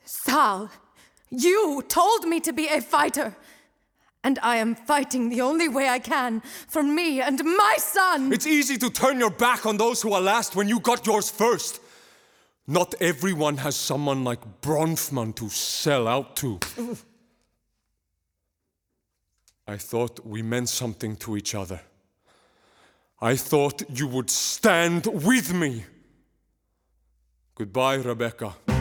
Sal, you told me to be a fighter. And I am fighting the only way I can for me and my son! It's easy to turn your back on those who are last when you got yours first. Not everyone has someone like Bronfman to sell out to. I thought we meant something to each other. I thought you would stand with me. Goodbye, Rebecca.